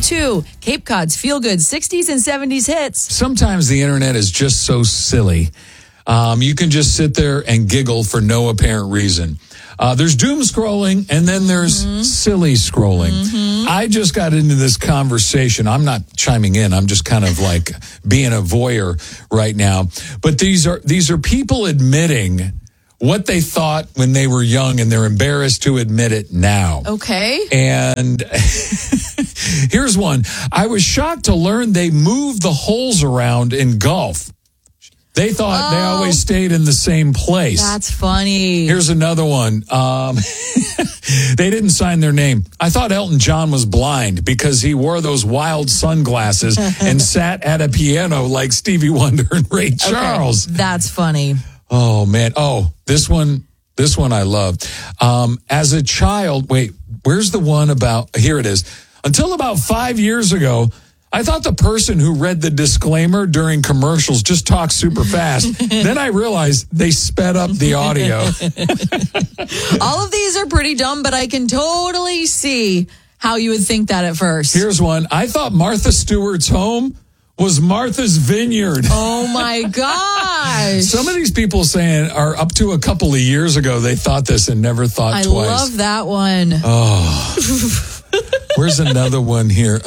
to Cape Cod's feel-good 60s and 70s hits. Sometimes the internet is just so silly. You can just sit there and giggle for no apparent reason. There's doom scrolling, and then there's silly scrolling. I just got into this conversation. I'm not chiming in. I'm just kind of like being a voyeur right now. But these are people admitting what they thought when they were young, and they're embarrassed to admit it now. Okay. And here's one. I was shocked to learn they moved the holes around in golf. They thought they always stayed in the same place. That's funny. Here's another one. They didn't sign their name. I thought Elton John was blind because he wore those wild sunglasses and sat at a piano like Stevie Wonder and Ray Charles. Okay. That's funny. Oh, man. Oh, this one I love. As a child, wait, where's the one about, here it is. Until about 5 years ago, I thought the person who read the disclaimer during commercials just talked super fast. Then I realized they sped up the audio. All of these are pretty dumb, but I can totally see how you would think that at first. Here's one. I thought Martha Stewart's home was Martha's Vineyard. Oh, my gosh. Some of these people saying are up to a couple of years ago, they thought this and never thought twice. I love that one. Oh. Where's another one here?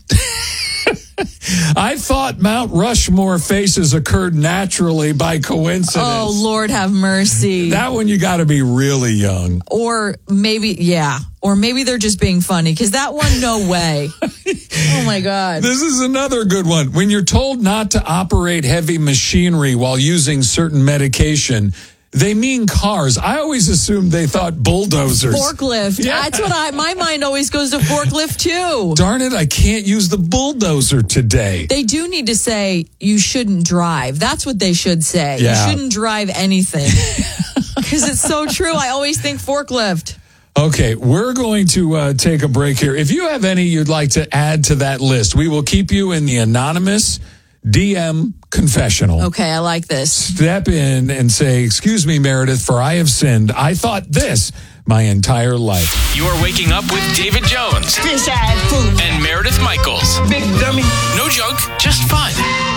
I thought Mount Rushmore faces occurred naturally by coincidence. Oh, Lord have mercy. That one you got to be really young. Or maybe they're just being funny, because that one, no way. Oh, my God. This is another good one. When you're told not to operate heavy machinery while using certain medication, they mean cars. I always assumed they thought bulldozers. Forklift. Yeah. That's what my mind always goes to forklift too. Darn it, I can't use the bulldozer today. They do need to say you shouldn't drive. That's what they should say. Yeah. You shouldn't drive anything. Because it's so true. I always think forklift. Okay, we're going to take a break here. If you have any you'd like to add to that list, we will keep you in the anonymous DM confessional. Okay, I like this. Step in and say, excuse me, Meredith, for I have sinned. I thought this my entire life. You are waking up with David Jones Fish-eyed fool. and Meredith Michaels. Big dummy. No junk, just fun.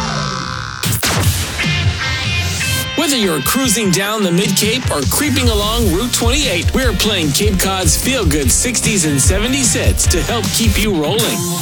Whether you're cruising down the Mid-Cape or creeping along Route 28, we're playing Cape Cod's feel-good 60s and 70s hits to help keep you rolling.